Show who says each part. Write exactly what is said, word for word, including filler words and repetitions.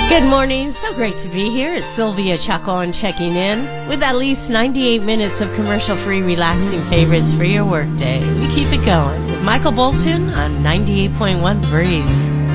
Speaker 1: Good morning. So great to be here. It's Sylvia Chacon checking in with at least ninety-eight minutes of commercial-free, relaxing favorites for your workday. We keep it going with Michael Bolton on ninety-eight point one Breeze.